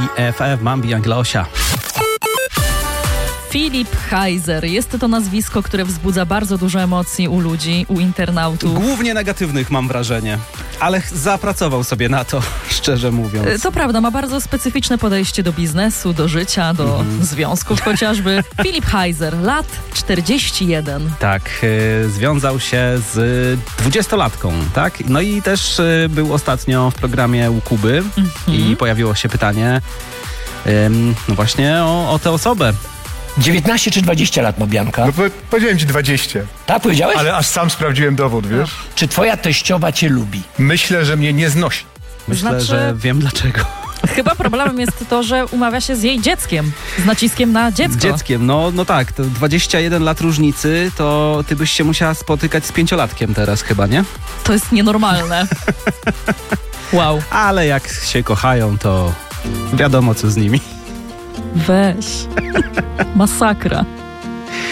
EFF, Mambi Anglosia. Filip Heiser. Jest to nazwisko, które wzbudza bardzo dużo emocji u ludzi, u internautów. Głównie negatywnych, mam wrażenie. Ale zapracował sobie na to, szczerze mówiąc. To prawda, ma bardzo specyficzne podejście do biznesu, do życia, do związków chociażby. Filip Heiser, lat 41. Tak, związał się z 20-latką, tak? No i też był ostatnio w programie u Kuby i pojawiło się pytanie no właśnie o tę osobę. 19 czy 20 lat ma Bianka? No powiedziałem ci 20. Tak powiedziałeś? Ale aż sam sprawdziłem dowód, wiesz? Czy twoja teściowa cię lubi? Myślę, że mnie nie znosi. Myślę, że wiem dlaczego. Chyba problemem jest to, że umawia się z jej dzieckiem. Z naciskiem na dziecko. Z dzieckiem, no tak. To 21 lat różnicy, to ty byś się musiała spotykać z 5-latkiem teraz chyba, nie? To jest nienormalne. Wow. Ale jak się kochają, to wiadomo co z nimi. Weź. Masakra.